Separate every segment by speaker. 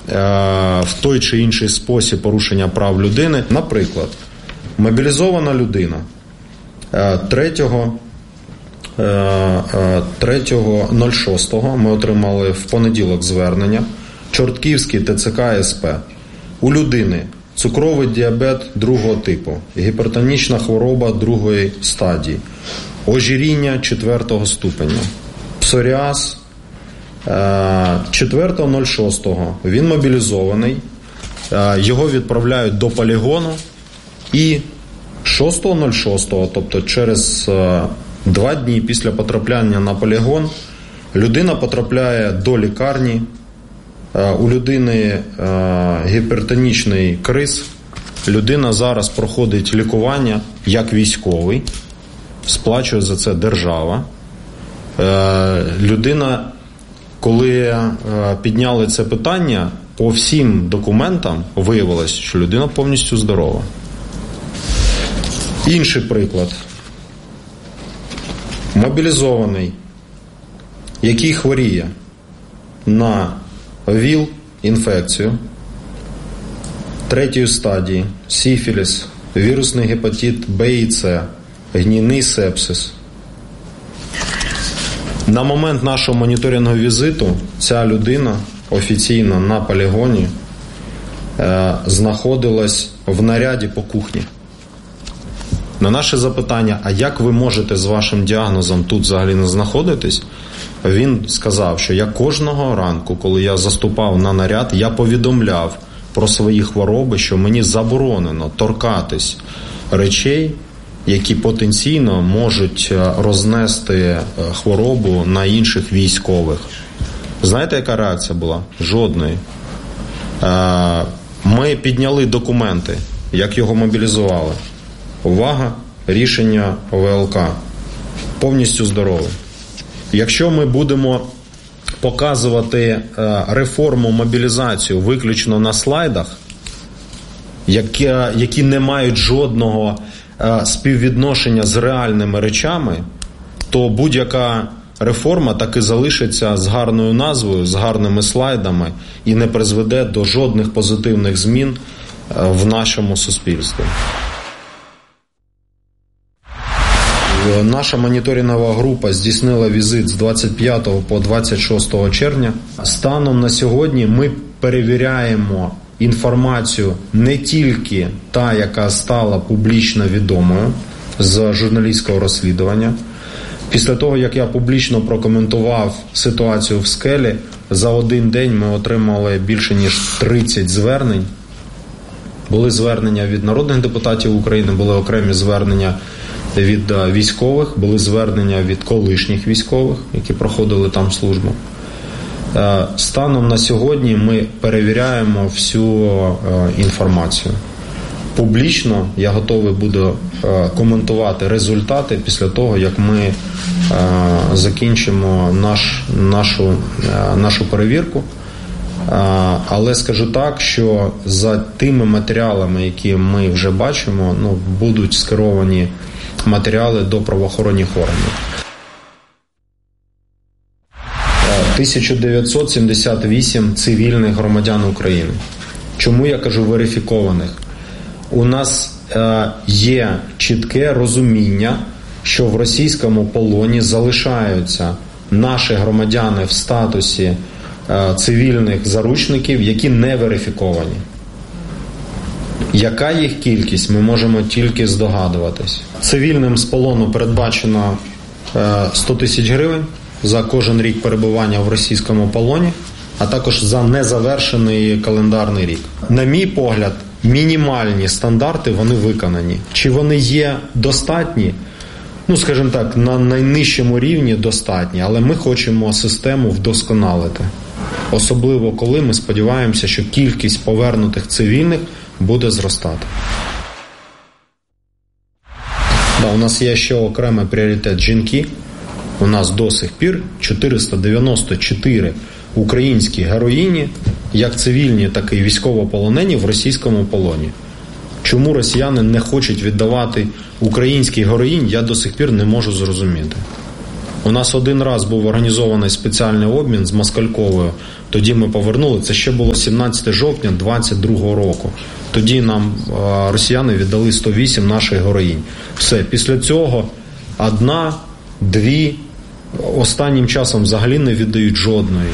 Speaker 1: в той чи інший спосіб порушення прав людини. Наприклад, мобілізована людина 3.06 ми отримали в понеділок звернення. Чортківський ТЦК СП. У людини цукровий діабет 2 типу, гіпертонічна хвороба 2 стадії, ожиріння 4 ступеня, псоріаз. 4.06 він мобілізований, його відправляють до полігону, і 6.06, тобто через 2 дні після потрапляння на полігон, людина потрапляє до лікарні, у людини гіпертонічний криз, людина зараз проходить лікування як військовий, сплачує за це держава. Людина, коли підняли це питання, по всім документам виявилось, що людина повністю здорова. Інший приклад. Мобілізований, який хворіє на ВІЛ-інфекцію 3 стадії, сифіліс, вірусний гепатит Б і С, гнійний сепсис. На момент нашого моніторингового візиту ця людина офіційно на полігоні знаходилась в наряді по кухні. На наше запитання, а як ви можете з вашим діагнозом тут взагалі не знаходитись, він сказав, що я кожного ранку, коли я заступав на наряд, я повідомляв про свої хвороби, що мені заборонено торкатись речей, які потенційно можуть рознести хворобу на інших військових. Знаєте, яка реакція була? Жодної. Ми підняли документи, як його мобілізували. Увага, рішення ВЛК. Повністю здоровий. Якщо ми будемо показувати реформу, мобілізацію виключно на слайдах, які не мають жодного співвідношення з реальними речами, то будь-яка реформа так і залишиться з гарною назвою, з гарними слайдами і не призведе до жодних позитивних змін в нашому суспільстві. Наша моніторингова група здійснила візит з 25 по 26 червня. Станом на сьогодні ми перевіряємо інформацію не тільки та, яка стала публічно відомою з журналістського розслідування. Після того, як я публічно прокоментував ситуацію в Скелі, за один день ми отримали більше ніж 30 звернень. Були звернення від народних депутатів України, були окремі звернення від військових, були звернення від колишніх військових, які проходили там службу. Станом на сьогодні ми перевіряємо всю інформацію. Публічно я готовий буду коментувати результати після того, як ми закінчимо нашу перевірку. Але скажу так, що за тими матеріалами, які ми вже бачимо, будуть скеровані матеріали до правоохоронних органів. 1978 цивільних громадян України. Чому я кажу верифікованих? У нас є чітке розуміння, що в російському полоні залишаються наші громадяни в статусі цивільних заручників, які не верифіковані. Яка їх кількість, ми можемо тільки здогадуватись. Цивільним з полону передбачено 100 тисяч гривень за кожен рік перебування в російському полоні, а також за незавершений календарний рік. На мій погляд, мінімальні стандарти, вони виконані. Чи вони є достатні? Скажімо так, на найнижчому рівні достатні, але ми хочемо систему вдосконалити. Особливо, коли ми сподіваємося, що кількість повернутих цивільних буде зростати. У нас є ще окремий пріоритет – жінки. У нас до сих пір 494 українські героїні, як цивільні, так і військовополонені в російському полоні. Чому росіяни не хочуть віддавати українських героїнь, я до сих пір не можу зрозуміти. У нас один раз був організований спеціальний обмін з Москальковою. Тоді ми повернули. Це ще було 17 жовтня 22 року. Тоді нам росіяни віддали 108 наших героїнь. Все. Після цього 1, 2, останнім часом взагалі не віддають жодної.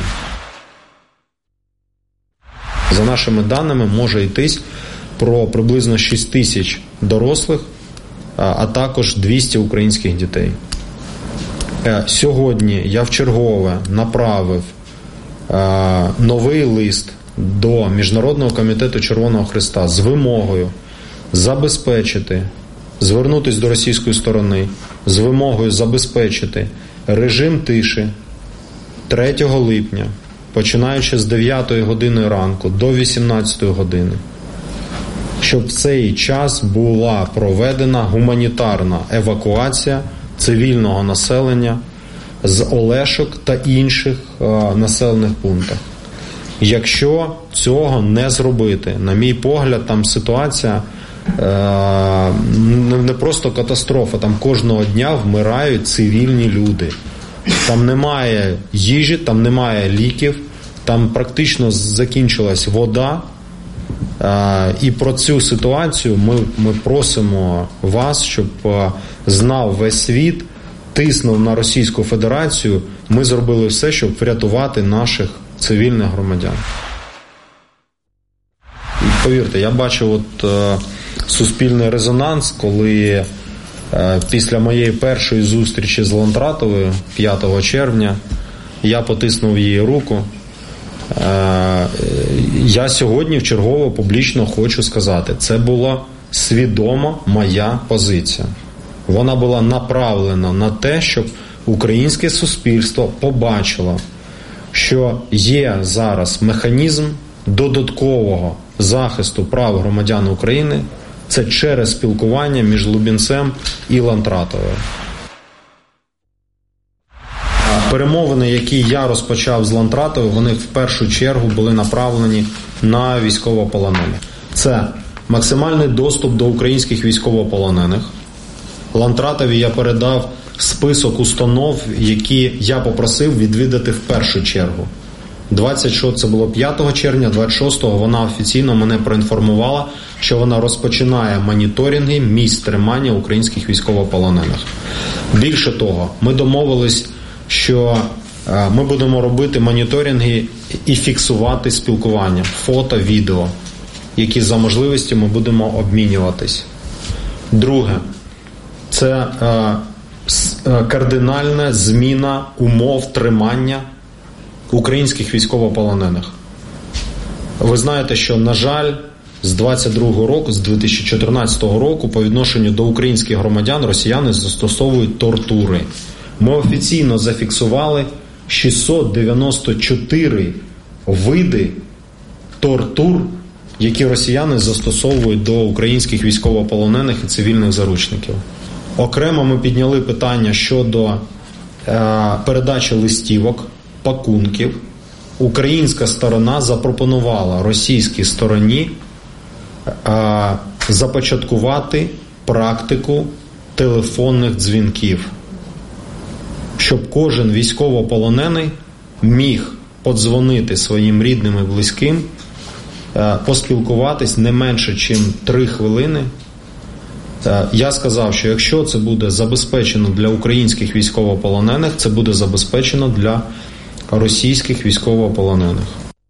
Speaker 1: За нашими даними, може йтись про приблизно 6 тисяч дорослих, а також 200 українських дітей. Сьогодні я вчергове направив новий лист до Міжнародного комітету Червоного Хреста з вимогою забезпечити, звернутися до російської сторони з вимогою забезпечити режим тиші 3 липня, починаючи з 9 години ранку до 18 години, щоб в цей час була проведена гуманітарна евакуація цивільного населення з Олешок та інших населених пунктах. Якщо цього не зробити, на мій погляд, там ситуація не просто катастрофа, там кожного дня вмирають цивільні люди. Там немає їжі, там немає ліків, там практично закінчилась вода. І про цю ситуацію ми просимо вас, щоб знав весь світ, тиснув на Російську Федерацію. Ми зробили все, щоб врятувати наших цивільних громадян. І повірте, я бачив суспільний резонанс, коли після моєї першої зустрічі з Лантратовою 5 червня я потиснув її руку. Я сьогодні вчергово публічно хочу сказати, це була свідома моя позиція. Вона була направлена на те, щоб українське суспільство побачило, що є зараз механізм додаткового захисту прав громадян України, це через спілкування між Лубінцем і Лантратовою. Перемовини, які я розпочав з Лантратовою, вони в першу чергу були направлені на військовополонених. Це максимальний доступ до українських військовополонених. Лантратові я передав список установ, які я попросив відвідати в першу чергу. Це було 5 червня, 26-го вона офіційно мене проінформувала, що вона розпочинає моніторинги місць тримання українських військовополонених. Більше того, ми домовились, що ми будемо робити моніторинги і фіксувати спілкування, фото, відео, які за можливості ми будемо обмінюватись. Друге, це кардинальна зміна умов тримання українських військовополонених. Ви знаєте, що, на жаль, з 22-го року, з 2014 року по відношенню до українських громадян росіяни застосовують тортури. Ми офіційно зафіксували 694 види тортур, які росіяни застосовують до українських військовополонених і цивільних заручників. Окремо ми підняли питання щодо передачі листівок, пакунків. Українська сторона запропонувала російській стороні започаткувати практику телефонних дзвінків, щоб кожен військовополонений міг подзвонити своїм рідним і близьким, поспілкуватись не менше, ніж 3 хвилини. Я сказав, що якщо це буде забезпечено для українських військовополонених, це буде забезпечено для російських військовополонених.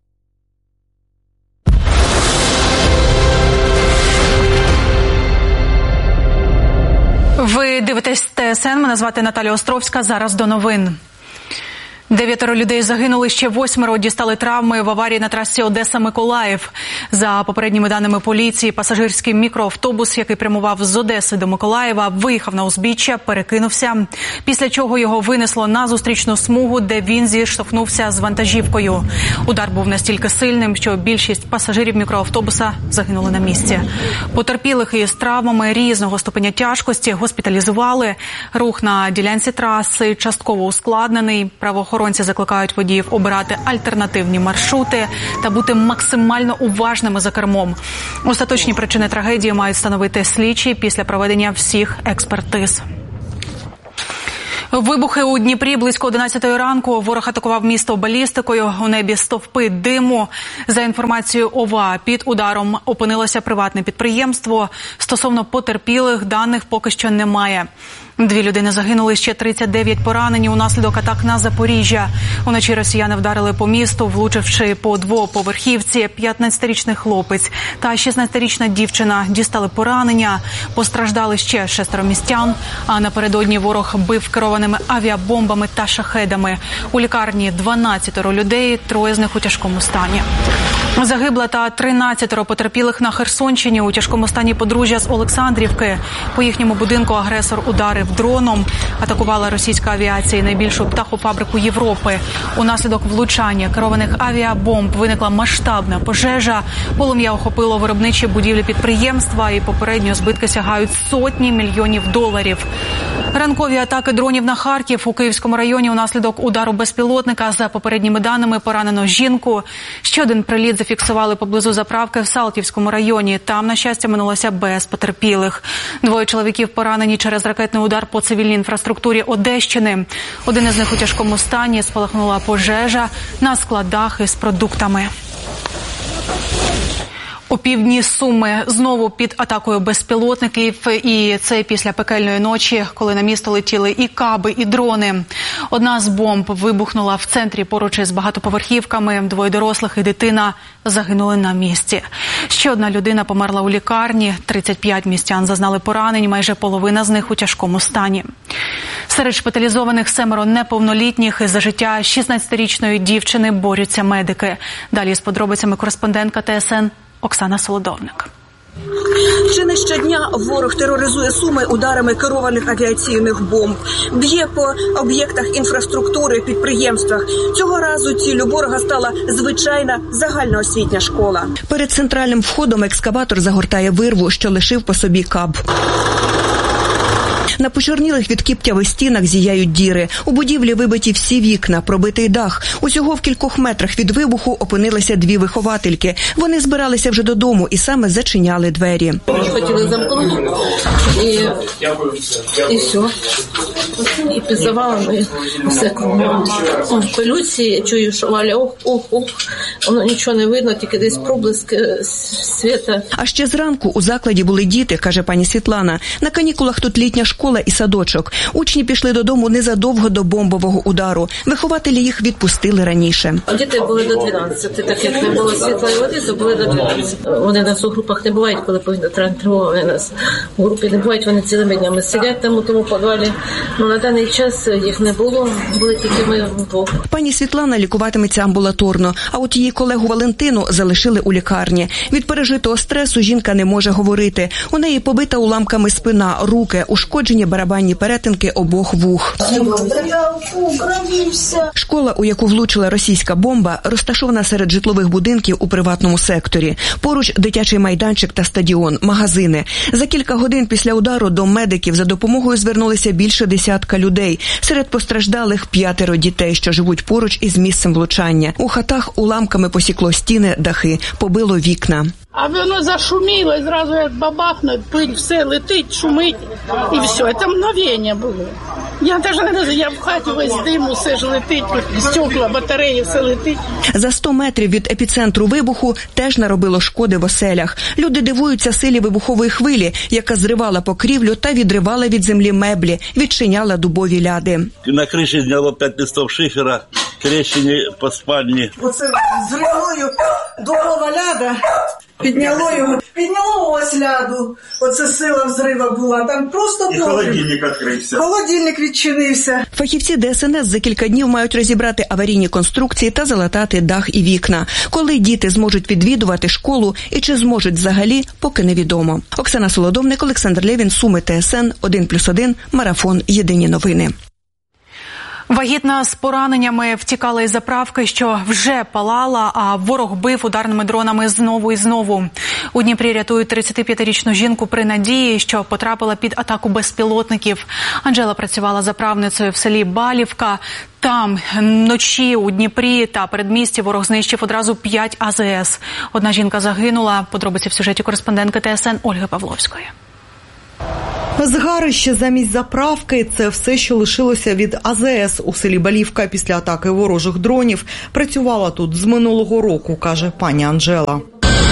Speaker 2: Ви дивитесь ТСН, мене звати Наталія Островська, зараз до новин. 9 людей загинули, ще 8 дістали травми в аварії на трасі Одеса-Миколаїв. За попередніми даними поліції, пасажирський мікроавтобус, який прямував з Одеси до Миколаєва, виїхав на узбіччя, перекинувся, після чого його винесло на зустрічну смугу, де він зіштовхнувся з вантажівкою. Удар був настільки сильним, що більшість пасажирів мікроавтобуса загинули на місці. Потерпілих із травмами різного ступеня тяжкості госпіталізували. Рух на ділянці траси частково ускладнений. Правоохоронці закликають водіїв обирати альтернативні маршрути та бути максимально уважними за кермом. Остаточні причини трагедії мають встановити слідчі після проведення всіх експертиз. Вибухи у Дніпрі близько 11 ранку. Ворог атакував місто балістикою. У небі стовпи диму. За інформацією ОВА, під ударом опинилося приватне підприємство. Стосовно потерпілих даних поки що немає. 2 людини загинули, ще 39 поранені унаслідок атак на Запоріжжя. Уночі росіяни вдарили по місту, влучивши по двоповерхівці. 15-річний хлопець та 16-річна дівчина дістали поранення. Постраждали ще 6 містян. А напередодні ворог бив керованими авіабомбами та шахедами. У лікарні 12 людей, 3 з них у тяжкому стані. Загибла та 13 потерпілих на Херсонщині. У тяжкому стані подружжя з Олександрівки. По їхньому будинку агресор ударив дроном. Атакувала російська авіація найбільшу птахофабрику Європи. Унаслідок влучання керованих авіабомб виникла масштабна пожежа. Полум'я охопило виробничі будівлі підприємства і попередньо збитки сягають сотні мільйонів доларів. Ранкові атаки дронів на Харків. У Київському районі унаслідок удару безпілотника, за попередніми даними, поранено жінку. Ще один приліт зафіксували поблизу заправки в Салтівському районі. Там, на щастя, минулося без потерпілих. 2 чоловіків поранені через ракетний удар по цивільній інфраструктурі Одещини. Один із них у тяжкому стані. Спалахнула пожежа на складах із продуктами. Опівдні Суми знову під атакою безпілотників, і це після пекельної ночі, коли на місто летіли і каби, і дрони. Одна з бомб вибухнула в центрі поруч із багатоповерхівками. 2 дорослих і дитина загинули на місці. Ще 1 людина померла у лікарні, 35 містян зазнали поранень, майже половина з них у тяжкому стані. Серед шпиталізованих 7 неповнолітніх. За життя 16-річної дівчини борються медики. Далі з подробицями кореспондентка ТСН Оксана Солодовник.
Speaker 3: Чи не щодня ворог тероризує Суми ударами керованих авіаційних бомб, б'є по об'єктах інфраструктури, підприємствах. Цього разу ціллю ворога стала звичайна загальноосвітня школа. Перед центральним входом екскаватор загортає вирву, що лишив по собі каб. На почорнілих від кіптяви стінах зіяють діри. У будівлі вибиті всі вікна, пробитий дах. Усього в кількох метрах від вибуху опинилися 2 виховательки. Вони збиралися вже додому і саме зачиняли двері.
Speaker 4: Хотіли замкнути і все. І під завалами все кругом. В пилюці чую, що Валя ох. Воно нічого не видно, тільки десь проблиск світа.
Speaker 3: А ще зранку у закладі були діти, каже пані Світлана. На канікулах тут літня школа і садочок. Учні пішли додому незадовго до бомбового удару. Вихователі їх відпустили раніше.
Speaker 4: Діти були до 12. Так як не було світла і води, то були до 12. Вони нас у групах не бувають, коли повітряна тривога. Вони нас у групі не бувають, вони цілими днями сидять там у тому підвалі. На даний час їх не було, були тільки ми вдвох.
Speaker 3: Пані Світлана лікуватиметься амбулаторно, а от її колегу Валентину залишили у лікарні. Від пережитого стресу жінка не може говорити. У неї побита уламками спина, руки, ушкоджені барабанні перетинки обох вух. Школа, у яку влучила російська бомба, розташована серед житлових будинків у приватному секторі. Поруч дитячий майданчик та стадіон, магазини. За кілька годин після удару до медиків за допомогою звернулися більше 10 людей. Серед постраждалих 5 дітей, що живуть поруч із місцем влучання. У хатах уламками посікло стіни, дахи, побило вікна.
Speaker 5: А воно зашуміло, і зразу як бабахне, пиль, все летить, шумить, і все. Це мгновення було. Я навіть не розумію, я в хаті весь дим, все ж летить, стекла, батареї, все летить.
Speaker 3: За 100 метрів від епіцентру вибуху теж наробило шкоди в оселях. Люди дивуються силі вибухової хвилі, яка зривала покрівлю та відривала від землі меблі, відчиняла дубові ляди.
Speaker 6: На криші зняло 5 листів шифера, тріщини по спальні.
Speaker 7: Оце зривою дубова ляда. Підняло ось ляду. Оце сила взрива була. Там просто
Speaker 8: і холодильник відкрився.
Speaker 7: Холодильник відчинився.
Speaker 3: Фахівці ДСНС за кілька днів мають розібрати аварійні конструкції та залатати дах і вікна. Коли діти зможуть відвідувати школу і чи зможуть взагалі, поки невідомо. Оксана Солодовник, Олександр Лєвін, Суми, ТСН, 1+1, Марафон, Єдині новини.
Speaker 2: Вагітна з пораненнями втікала із заправки, що вже палала, а ворог бив ударними дронами знову і знову. У Дніпрі рятують 35-річну жінку при надії, що потрапила під атаку безпілотників. Анжела працювала заправницею в селі Балівка. Там вночі у Дніпрі та передмісті ворог знищив одразу 5 АЗС. Одна жінка загинула. Подробиці в сюжеті кореспондентки ТСН Ольги Павловської.
Speaker 8: Згарище замість заправки – це все, що лишилося від АЗС у селі Балівка після атаки ворожих дронів. Працювала тут з минулого року, каже пані Анжела.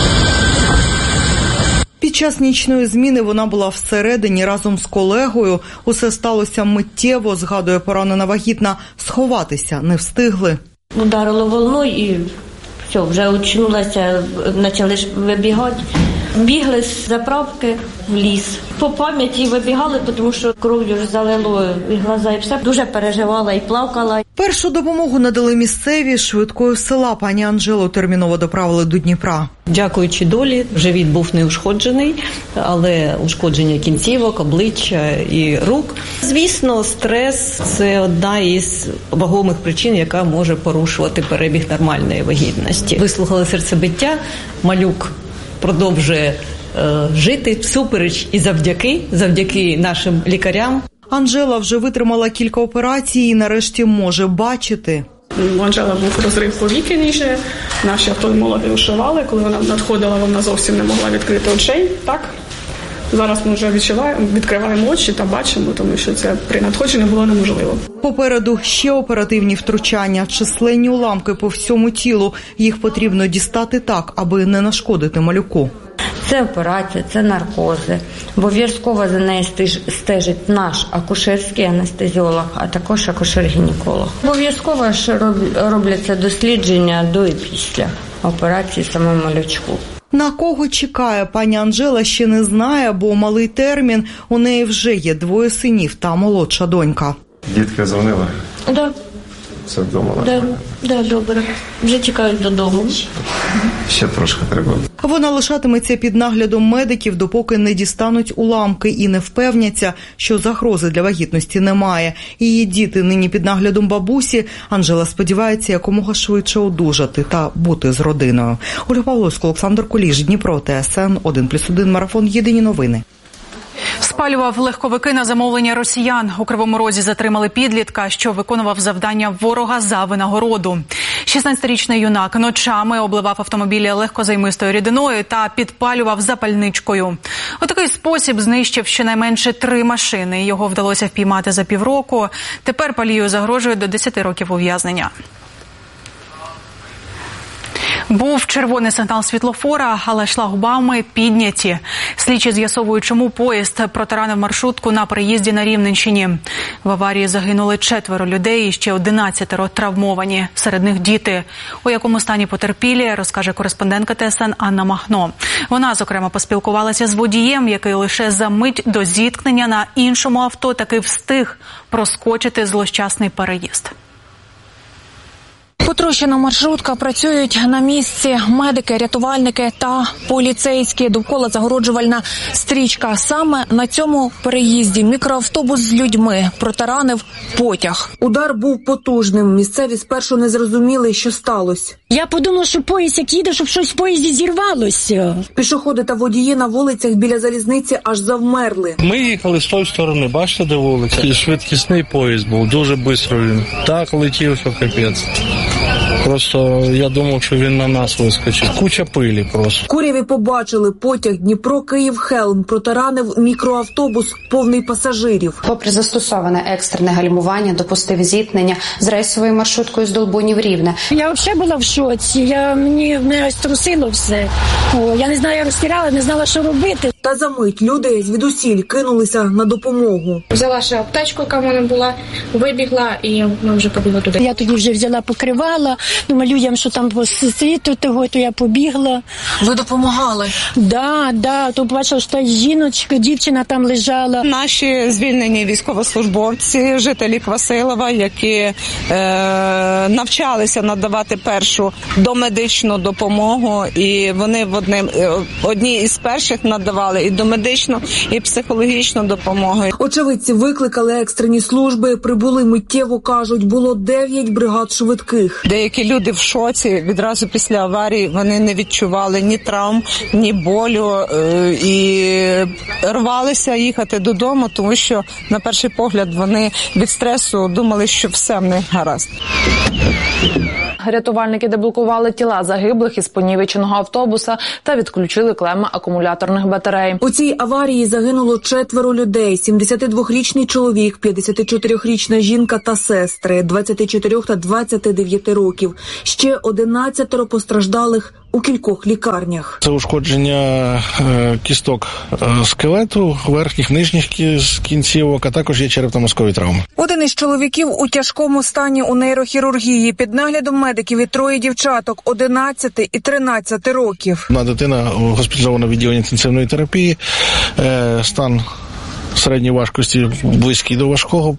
Speaker 8: Під час нічної зміни вона була всередині разом з колегою. Усе сталося миттєво, згадує поранена вагітна. Сховатися не встигли.
Speaker 9: Ударило волною і все, вже очнулася, почали ж вибігати. Бігли з заправки в ліс. По пам'яті вибігали, тому що кров'ю ж залило і глаза, і все. Дуже переживала і плакала.
Speaker 8: Першу допомогу надали місцеві. Швидкою з села пані Анжелу терміново доправили до Дніпра.
Speaker 10: Дякуючи долі, живіт був не ушкоджений, але ушкодження кінцівок, обличчя і рук. Звісно, стрес – це одна із вагомих причин, яка може порушувати перебіг нормальної вагітності. Вислухали серцебиття, малюк продовжує жити всупереч і завдяки нашим лікарям.
Speaker 8: Анжела вже витримала кілька операцій і нарешті може бачити.
Speaker 11: У Анжели був розрив повіки, наші офтальмологи ушивали. Коли вона надходила, вона зовсім не могла відкрити очей. Так? Зараз ми вже відкриваємо очі та бачимо, тому що це при надходженні було неможливо.
Speaker 8: Попереду ще оперативні втручання, численні уламки по всьому тілу. Їх потрібно дістати так, аби не нашкодити малюку.
Speaker 9: Це операція, це наркози. Обов'язково за нею стежить наш акушерський анестезіолог, а також акушер-гінеколог. Обов'язково ж робляться дослідження до і після операції самому малючку.
Speaker 8: На кого чекає пані Анжела, ще не знає, бо малий термін. У неї вже є 2 синів та молодша донька.
Speaker 12: Дітки дзвонили?
Speaker 9: Да.
Speaker 12: Все вдома?
Speaker 9: Да, добре. Вже чекають додому.
Speaker 12: Ще трошки треба.
Speaker 8: Вона лишатиметься під наглядом медиків, допоки не дістануть уламки і не впевняться, що загрози для вагітності немає. Її діти нині під наглядом бабусі. Анжела сподівається якомога швидше одужати та бути з родиною. Ольга Павловська, Олександр Куліш, Дніпро, ТСН 1+1 марафон. Єдині новини.
Speaker 2: Спалював легковики на замовлення росіян. У Кривому Розі затримали підлітка, що виконував завдання ворога за винагороду. 16-річний юнак ночами обливав автомобілі легкозаймистою рідиною та підпалював запальничкою. У такий спосіб знищив щонайменше 3 машини. Його вдалося впіймати за півроку. Тепер Палію загрожує до 10 років ув'язнення. Був червоний сигнал світлофора, але шлагбауми підняті. Слідчі з'ясовують, чому поїзд протаранив маршрутку на переїзді на Рівненщині. В аварії загинули 4 людей і ще 11 травмовані. Серед них діти. У якому стані потерпілі, розкаже кореспондентка ТСН Анна Махно. Вона, зокрема, поспілкувалася з водієм, який лише за мить до зіткнення на іншому авто таки встиг проскочити злощасний переїзд.
Speaker 13: Потрощена маршрутка, працюють на місці медики, рятувальники та поліцейські. Довкола загороджувальна стрічка. Саме на цьому переїзді мікроавтобус з людьми протаранив потяг.
Speaker 14: Удар був потужним. Місцеві спершу не зрозуміли, що сталося.
Speaker 15: Я подумала, що поїзд як їде, щоб щось в поїзді зірвалося.
Speaker 14: Пішоходи та водії на вулицях біля залізниці аж завмерли.
Speaker 16: Ми їхали з тої сторони, бачите, де вулиця? І швидкісний поїзд був, дуже швидко він. Так летів, що капець. Просто я думав, що він на нас вискочить. Куча пилі просто.
Speaker 14: Куряві побачили потяг Дніпро-Київ-Хелм протаранив мікроавтобус повний пасажирів.
Speaker 17: Попри застосоване екстрене гальмування, допустив зіткнення з рейсовою маршруткою з Долбунів-Рівне.
Speaker 15: Я взагалі була в шоці. Мене струсило все. Я не знаю, я розтіряла, не знала, що робити.
Speaker 14: Та за мить люди звідусіль кинулися на допомогу.
Speaker 18: Взяла ще аптечку, яка в мене була, вибігла і ми вже побігли туди.
Speaker 15: Я тоді вже взяла покривала, думаю, людям, що там по світу того, то я побігла.
Speaker 13: Ви допомагали?
Speaker 15: Да, то бачила, що жіночка, дівчина там лежала.
Speaker 19: Наші звільнені військовослужбовці, жителі Квасилова, які навчалися надавати першу домедичну допомогу, і вони одні із перших надавали і домедичну, і психологічну допомогу.
Speaker 14: Очевидці викликали екстрені служби, прибули миттєво, кажуть, було 9 бригад швидких.
Speaker 19: Деякі люди в шоці, відразу після аварії вони не відчували ні травм, ні болю і рвалися їхати додому, тому що на перший погляд вони від стресу думали, що все в них гаразд.
Speaker 20: Рятувальники деблокували тіла загиблих із понівеченого автобуса та відключили клеми акумуляторних батарей.
Speaker 14: У цій аварії загинуло 4 людей: 72-річний чоловік, 54-річна жінка та сестри, 24 та 29 років. Ще 11 постраждалих у кількох лікарнях.
Speaker 16: Це ушкодження кісток скелету, верхніх, нижніх кінцівок, а також є черепно-мозкові травми.
Speaker 13: Один із чоловіків у тяжкому стані у нейрохірургії. Під наглядом медиків і 3 дівчаток 11 і 13 років.
Speaker 16: Одна дитина госпіталізована в відділенні інтенсивної терапії. Стан середньої важкості близький до важкого.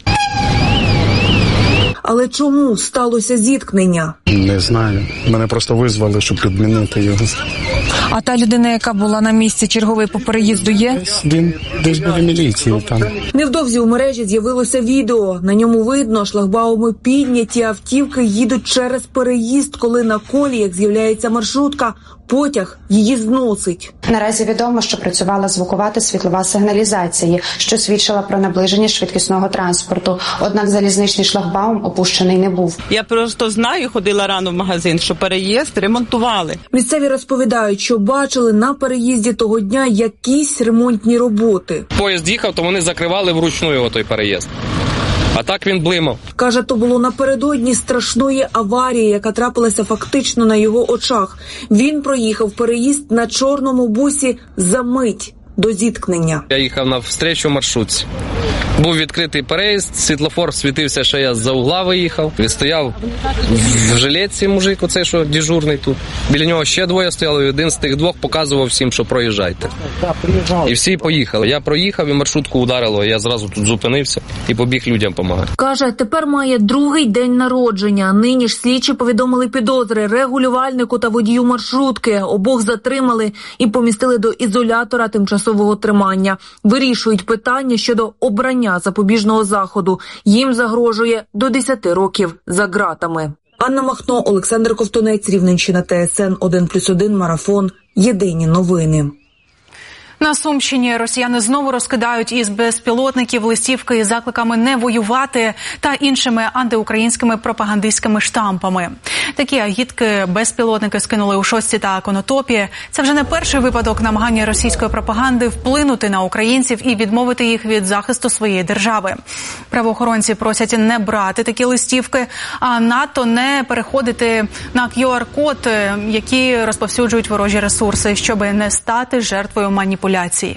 Speaker 14: Але чому сталося зіткнення?
Speaker 21: Не знаю. Мене просто визвали, щоб підмінити його.
Speaker 13: А та людина, яка була на місці, черговий по переїзду є?
Speaker 21: Він десь біля міліції там.
Speaker 14: Невдовзі у мережі з'явилося відео. На ньому видно, шлагбауми підняті, автівки їдуть через переїзд, коли на коліях з'являється маршрутка. Потяг її зносить.
Speaker 17: Наразі відомо, що працювала звукова та світлова сигналізація, що свідчила про наближення швидкісного транспорту. Однак залізничний шлагбаум опущений не був.
Speaker 22: Я просто знаю, ходила рано в магазин, що переїзд ремонтували.
Speaker 14: Місцеві розповідають, що бачили на переїзді того дня якісь ремонтні роботи.
Speaker 23: Поїзд їхав, то вони закривали вручну його той переїзд. А так він блимав.
Speaker 14: Каже, то було напередодні страшної аварії, яка трапилася фактично на його очах. Він проїхав переїзд на чорному бусі за мить до зіткнення.
Speaker 23: Я їхав на встречу маршрутці. Був відкритий переїзд, світлофор світився, що я з-за угла виїхав. Стояв в жилетці мужик, оцей, що дежурний тут. Біля нього ще 2 стояли, і один з тих 2 показував всім, що проїжджайте. І всі поїхали. Я проїхав і маршрутку ударило, я зразу тут зупинився і побіг людям допомагати.
Speaker 14: Каже, тепер має 2-й день народження. Нині ж слідчі повідомили підозри регулювальнику та водію маршрутки. Обох затримали і помістили до ізолятора тимчасового тримання. Вирішують питання щодо обрання запобіжного заходу. Їм загрожує до 10 років за ґратами. Анна Махно, Олександр Ковтунець, Рівненщина, ТСН 1+1, Марафон. Єдині новини.
Speaker 2: На Сумщині росіяни знову розкидають із безпілотників листівки із закликами не воювати та іншими антиукраїнськими пропагандистськими штампами. Такі агітки безпілотники скинули у Шостці та Конотопі. Це вже не перший випадок намагання російської пропаганди вплинути на українців і відмовити їх від захисту своєї держави. Правоохоронці просять не брати такі листівки, а надто не переходити на QR-код, які розповсюджують ворожі ресурси, щоб не стати жертвою маніпуляцій.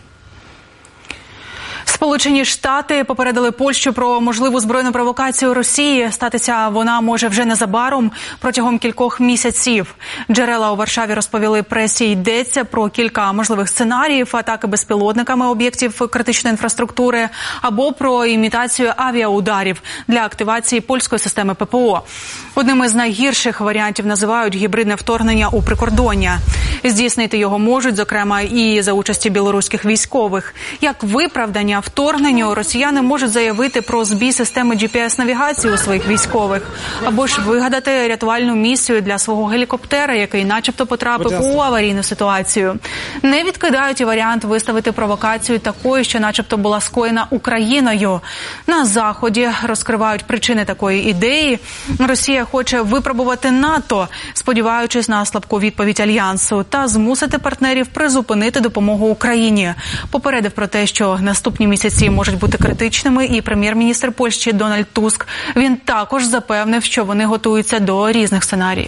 Speaker 2: Сполучені Штати попередили Польщу про можливу збройну провокацію Росії. Статися вона може вже незабаром, протягом кількох місяців. Джерела у Варшаві розповіли пресі, йдеться про кілька можливих сценаріїв атаки безпілотниками об'єктів критичної інфраструктури або про імітацію авіаударів для активації польської системи ППО. Одним із найгірших варіантів називають гібридне вторгнення у прикордоння. Здійснити його можуть, зокрема, і за участі білоруських військових. Як виправдання вторгненню росіяни можуть заявити про збій системи GPS-навігації у своїх військових, або ж вигадати рятувальну місію для свого гелікоптера, який начебто потрапив у аварійну ситуацію. Не відкидають і варіант виставити провокацію такою, що начебто була скоєна Україною. На Заході розкривають причини такої ідеї. Росія хоче випробувати НАТО, сподіваючись на слабку відповідь Альянсу, та змусити партнерів призупинити допомогу Україні. Попередив про те, що наступні місяці можуть бути критичними, і прем'єр-міністр Польщі Дональд Туск. Він також запевнив, що вони готуються до різних сценаріїв.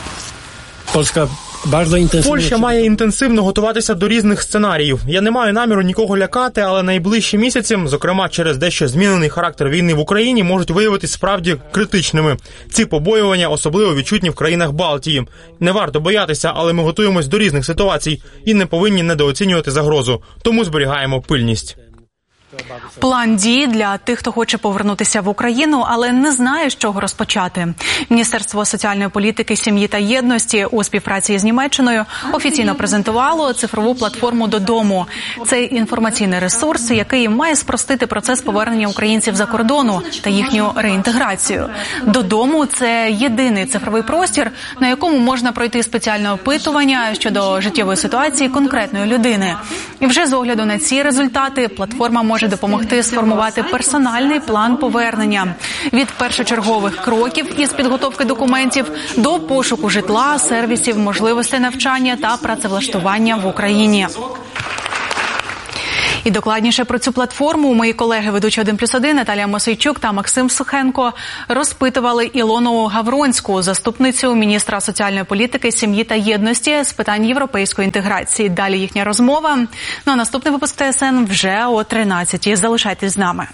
Speaker 24: Польща має інтенсивно готуватися до різних сценаріїв. Я не маю наміру нікого лякати, але найближчі місяці, зокрема через дещо змінений характер війни в Україні, можуть виявитись справді критичними. Ці побоювання особливо відчутні в країнах Балтії. Не варто боятися, але ми готуємось до різних ситуацій і не повинні недооцінювати загрозу. Тому зберігаємо пильність.
Speaker 2: План дій для тих, хто хоче повернутися в Україну, але не знає, з чого розпочати. Міністерство соціальної політики, сім'ї та єдності у співпраці з Німеччиною офіційно презентувало цифрову платформу «Додому». Це інформаційний ресурс, який має спростити процес повернення українців за кордону та їхню реінтеграцію. «Додому» – це єдиний цифровий простір, на якому можна пройти спеціальне опитування щодо життєвої ситуації конкретної людини. І вже з огляду на ці результати платформа може допомогти сформувати персональний план повернення. Від першочергових кроків із підготовки документів до пошуку житла, сервісів, можливостей навчання та працевлаштування в Україні. І докладніше про цю платформу мої колеги, ведучі 1+1 Наталія Мосійчук та Максим Сухенко, розпитували Ілону Гавронську, заступницю міністра соціальної політики, сім'ї та єдності з питань європейської інтеграції. Далі їхня розмова. Ну а наступний випуск ТСН вже о 13-й. Залишайтесь з нами.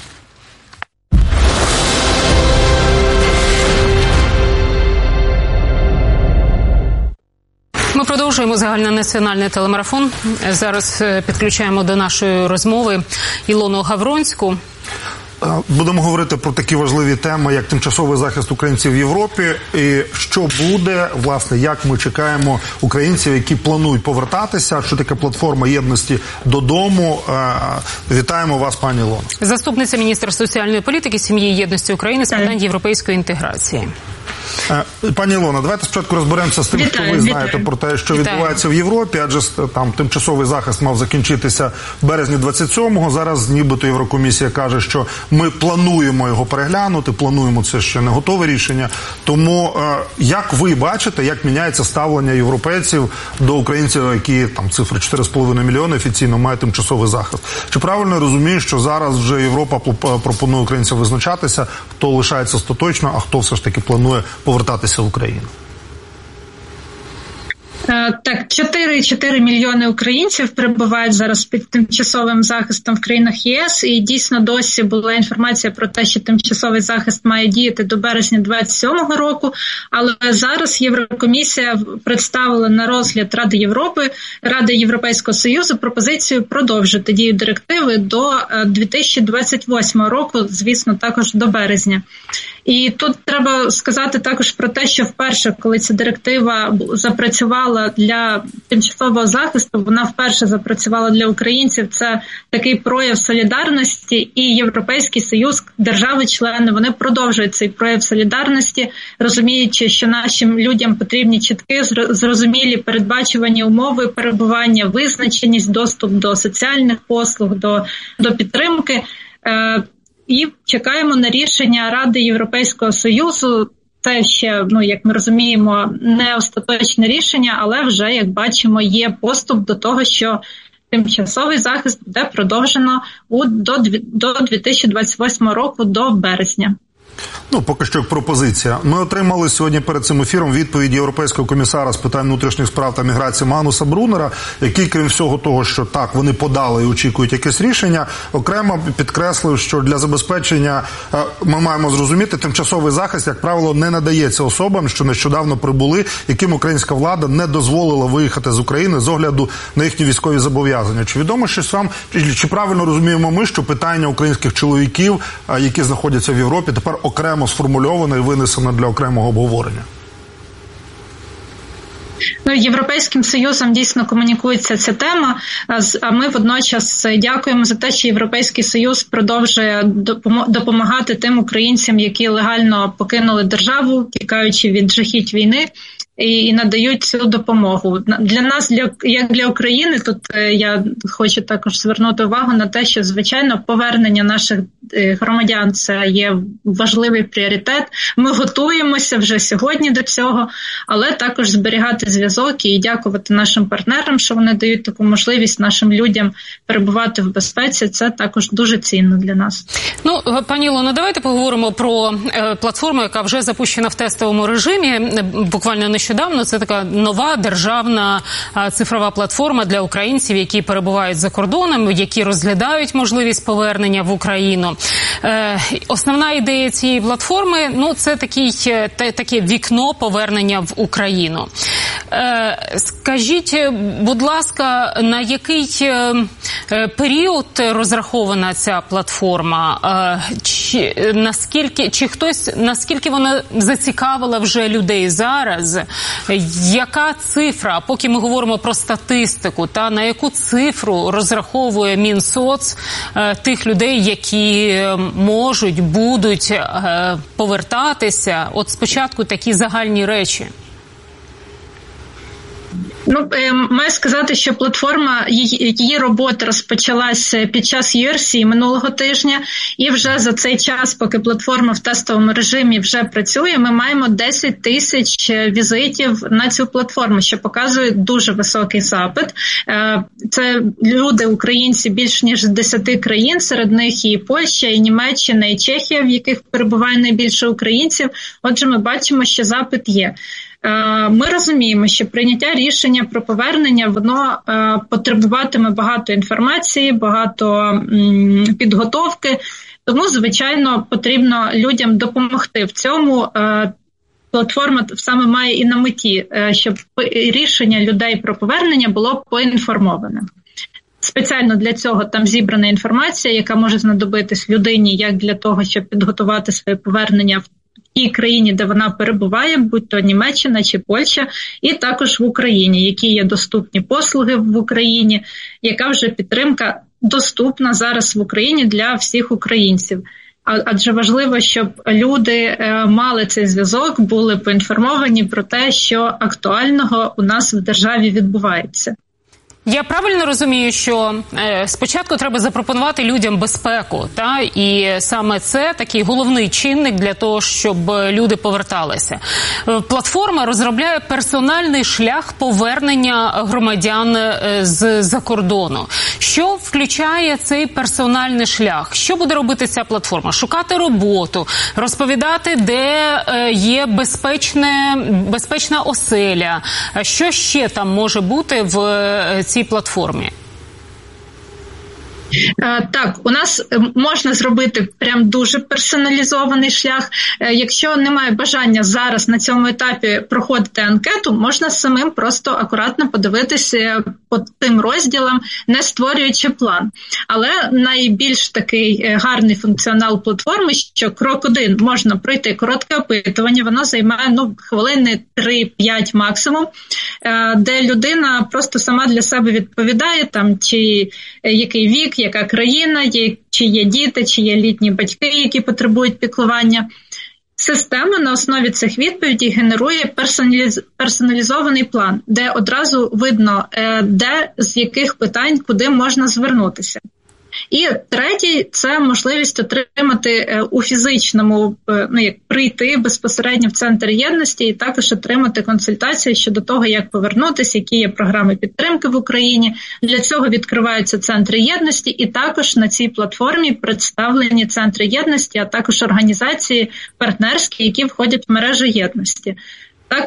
Speaker 1: Ми продовжуємо загальнонаціональний телемарафон. Зараз підключаємо до нашої розмови Ілону Гавронську.
Speaker 4: Будемо говорити про такі важливі теми, як тимчасовий захист українців в Європі. І що буде, власне, як ми чекаємо українців, які планують повертатися, що таке платформа єдності додому. Вітаємо вас, пані Ілоно.
Speaker 1: Заступниця міністра соціальної політики, сім'ї і єдності України з питань європейської інтеграції.
Speaker 4: Пані Ілона, давайте спочатку розберемося з тим, що ви знаєте про те, що відбувається в Європі, адже там тимчасовий захист мав закінчитися в березні 27-го. Зараз нібито Єврокомісія каже, що ми плануємо його переглянути, це ще не готове рішення. Тому як ви бачите, як міняється ставлення європейців до українців, які там цифри 4,5 мільйони офіційно мають тимчасовий захист? Чи правильно я розумію, що зараз вже Європа пропонує українцям визначатися, хто лишається остаточно, а хто все ж таки планує повертатися в Україну?
Speaker 5: Так, 4,4 мільйони українців перебувають зараз під тимчасовим захистом в країнах ЄС, і дійсно досі була інформація про те, що тимчасовий захист має діяти до березня 27-го року, але зараз Єврокомісія представила на розгляд Ради Європи, Ради Європейського Союзу пропозицію продовжити дію директиви до 2028 року, звісно, також до березня. І тут треба сказати також про те, що вперше, коли ця директива запрацювала для тимчасового захисту, вона вперше запрацювала для українців. Це такий прояв солідарності, і Європейський Союз, держави-члени, вони продовжують цей прояв солідарності, розуміючи, що нашим людям потрібні чіткі, зрозумілі, передбачувані умови перебування, визначеність, доступ до соціальних послуг, до підтримки. І чекаємо на рішення Ради Європейського Союзу. Це ще, як ми розуміємо, не остаточне рішення, але вже, як бачимо, є поступ до того, що тимчасовий захист буде продовжено до 2028 року, до березня.
Speaker 4: Поки що як пропозиція. Ми отримали сьогодні перед цим ефіром відповідь Європейського комісара з питань внутрішніх справ та міграції Магнуса Брунера, який, крім всього того, що так, вони подали і очікують якесь рішення, окремо підкреслив, що для забезпечення, ми маємо зрозуміти, тимчасовий захист, як правило, не надається особам, що нещодавно прибули, яким українська влада не дозволила виїхати з України з огляду на їхні військові зобов'язання. Чи відомо щось вам, чи правильно розуміємо ми, що питання українських чоловіків, які знаходяться в Європі, тепер окремо сформульовано і винесено для окремого обговорення?
Speaker 5: Європейським Союзом дійсно комунікується ця тема, а ми водночас дякуємо за те, що Європейський Союз продовжує допомагати тим українцям, які легально покинули державу, тікаючи від жахіть війни, і надають цю допомогу. Для нас, як для України, тут я хочу також звернути увагу на те, що, звичайно, повернення наших громадян – це є важливий пріоритет. Ми готуємося вже сьогодні до цього, але також зберігати зв'язок і дякувати нашим партнерам, що вони дають таку можливість нашим людям перебувати в безпеці. Це також дуже цінно для нас.
Speaker 1: Пані Ілоно, давайте поговоримо про платформу, яка вже запущена в тестовому режимі. Буквально нещодавно це така нова державна цифрова платформа для українців, які перебувають за кордоном, які розглядають можливість повернення в Україну. Основна ідея цієї платформи, це таке вікно повернення в Україну. Скажіть, будь ласка, на який період розрахована ця платформа? Наскільки вона зацікавила вже людей зараз? Яка цифра, поки ми говоримо про статистику, на яку цифру розраховує Мінсоц тих людей, які будуть повертатися? От спочатку такі загальні речі.
Speaker 5: Маю сказати, що платформа, її робота розпочалася під час URC минулого тижня, і вже за цей час, поки платформа в тестовому режимі вже працює, ми маємо 10 тисяч візитів на цю платформу, що показує дуже високий запит. Це люди, українці більш ніж з 10 країн, серед них і Польща, і Німеччина, і Чехія, в яких перебуває найбільше українців. Отже, ми бачимо, що запит є. Ми розуміємо, що прийняття рішення про повернення, воно потребуватиме багато інформації, багато підготовки, тому, звичайно, потрібно людям допомогти в цьому. Платформа саме має і на меті, щоб рішення людей про повернення було поінформоване. Спеціально для цього там зібрана інформація, яка може знадобитись людині як для того, щоб підготувати своє повернення в тій країні, де вона перебуває, будь то Німеччина чи Польща, і також в Україні, які є доступні послуги в Україні, яка вже підтримка доступна зараз в Україні для всіх українців. Адже важливо, щоб люди мали цей зв'язок, були поінформовані про те, що актуального у нас в державі відбувається.
Speaker 1: Я правильно розумію, що спочатку треба запропонувати людям безпеку, та? І саме це такий головний чинник для того, щоб люди поверталися. Платформа розробляє персональний шлях повернення громадян з-за кордону. Що включає цей персональний шлях? Що буде робити ця платформа? Шукати роботу, розповідати, де є безпечна оселя. Що ще там може бути в цій платформі?
Speaker 5: Так, у нас можна зробити прям дуже персоналізований шлях. Якщо немає бажання зараз на цьому етапі проходити анкету, можна самим просто акуратно подивитися по тим розділам, не створюючи план. Але найбільш такий гарний функціонал платформи, що крок 1 можна пройти коротке опитування, воно займає хвилини 3-5 максимум, де людина просто сама для себе відповідає, там, чи який вік, яка країна, чи є діти, чи є літні батьки, які потребують піклування. Система на основі цих відповідей генерує персоналізований план, де одразу видно, де, з яких питань, куди можна звернутися. І третій – це можливість отримати у фізичному, прийти безпосередньо в центр єдності і також отримати консультації щодо того, як повернутися, які є програми підтримки в Україні. Для цього відкриваються центри єдності, і також на цій платформі представлені центри єдності, а також організації партнерські, які входять в мережу єдності. Так,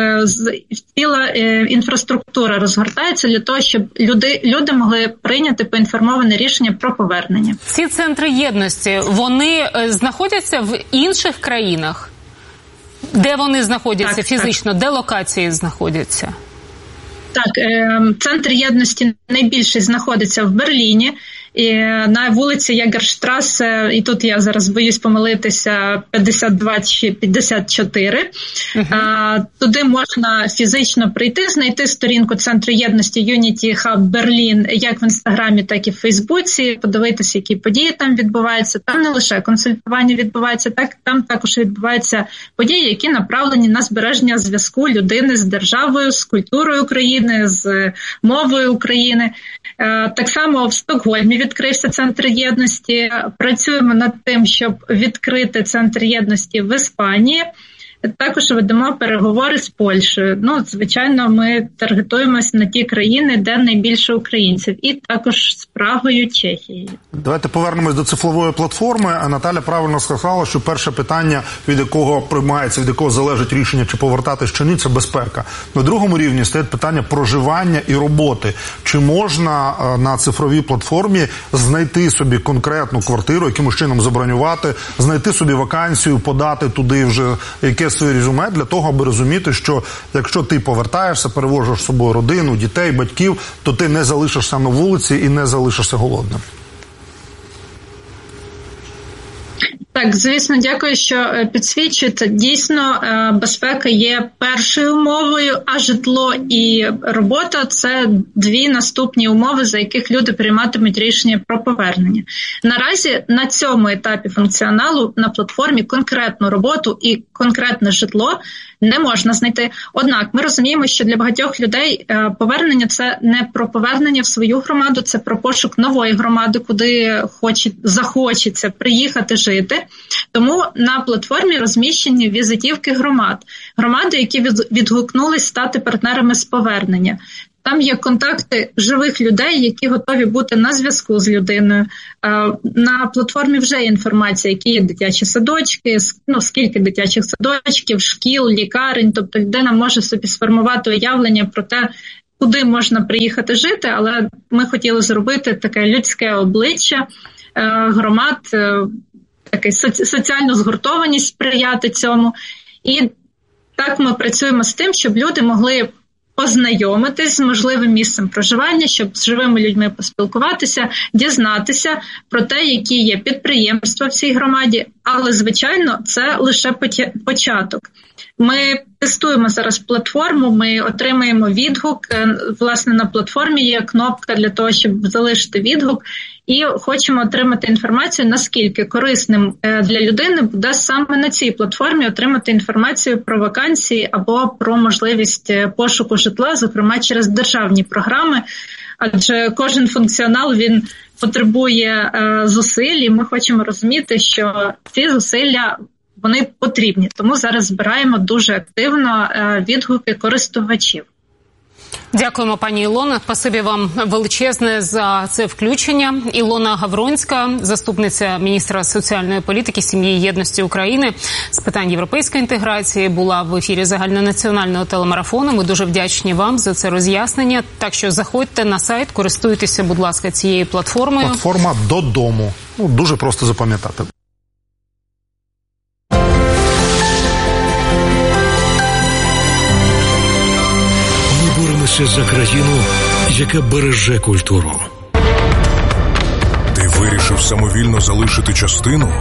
Speaker 5: ціла інфраструктура розгортається для того, щоб люди могли прийняти поінформоване рішення про повернення.
Speaker 1: Ці центри єдності, вони знаходяться в інших країнах? Де вони знаходяться фізично? Де локації знаходяться?
Speaker 5: Так, центр єдності найбільший знаходиться в Берліні, і на вулиці Ягерштрасе, і тут я зараз боюсь помилитися, 52 чи 54. Туди можна фізично прийти, знайти сторінку Центру єдності Unity Hub Berlin як в Інстаграмі, так і в Фейсбуці, подивитися, які події там відбуваються. Там не лише консультування відбувається, там також відбуваються події, які направлені на збереження зв'язку людини з державою, з культурою України, з мовою України. Так само в Стокгольмі відкрився Центр єдності. Працюємо над тим, щоб відкрити Центр єдності в Іспанії. Також ведемо переговори з Польщею. Звичайно, ми таргетуємося на ті країни, де найбільше українців. І також з Прагою, Чехією.
Speaker 4: Давайте повернемось до цифрової платформи. А Наталя правильно сказала, що перше питання, від якого приймається, від якого залежить рішення, чи повертатись, чи ні, це безпека. На другому рівні стоїть питання проживання і роботи. Чи можна на цифровій платформі знайти собі конкретну квартиру, якимось чином забронювати, знайти собі вакансію, подати туди вже яке своє резюме для того, аби розуміти, що якщо ти повертаєшся, перевозиш з собою родину, дітей, батьків, то ти не залишишся на вулиці і не залишишся голодним.
Speaker 5: Так, звісно, дякую, що підсвічуєте. Дійсно, безпека є першою умовою, а житло і робота – це дві наступні умови, за яких люди прийматимуть рішення про повернення. Наразі на цьому етапі функціоналу на платформі конкретну роботу і конкретне житло не можна знайти. Однак ми розуміємо, що для багатьох людей повернення – це не про повернення в свою громаду, це про пошук нової громади, куди захочеться приїхати жити. Тому на платформі розміщені візитівки громади, які відгукнулись стати партнерами з повернення. Там є контакти живих людей, які готові бути на зв'язку з людиною. На платформі вже є інформація, які є дитячі садочки, скільки дитячих садочків, шкіл, лікарень. Тобто людина може собі сформувати уявлення про те, куди можна приїхати жити, але ми хотіли зробити таке людське обличчя громад, таку соціальну згуртованість сприяти цьому. І так ми працюємо з тим, щоб люди могли познайомитись з можливим місцем проживання, щоб з живими людьми поспілкуватися, дізнатися про те, які є підприємства в цій громаді, але, звичайно, це лише початок. Ми тестуємо зараз платформу, ми отримаємо відгук. Власне, на платформі є кнопка для того, щоб залишити відгук, і хочемо отримати інформацію, наскільки корисним для людини буде саме на цій платформі отримати інформацію про вакансії або про можливість пошуку житла, зокрема через державні програми, адже кожен функціонал, він потребує зусиль, і ми хочемо розуміти, що ці зусилля, вони потрібні. Тому зараз збираємо дуже активно відгуки користувачів.
Speaker 1: Дякуємо, пані Ілона. Спасибі вам величезне за це включення. Ілона Гавронська, заступниця міністра соціальної політики, сім'ї і єдності України з питань європейської інтеграції, була в ефірі загальнонаціонального телемарафону. Ми дуже вдячні вам за це роз'яснення. Так що заходьте на сайт, користуйтеся, будь ласка, цією платформою.
Speaker 4: Платформа «Додому». Дуже просто запам'ятати.
Speaker 3: Боремося за країну, яка береже культуру.
Speaker 6: Ти вирішив самовільно залишити частину?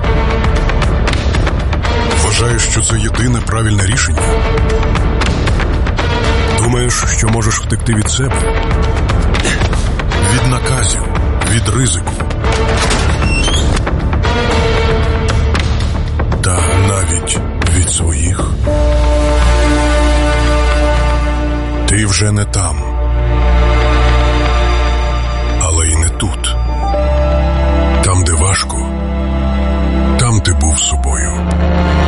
Speaker 6: Вважаєш, що це єдине правильне рішення? Думаєш, що можеш втекти від себе? Від наказів, від ризику. Та навіть від своїх. Ти вже не там, але й не тут. Там, де важко,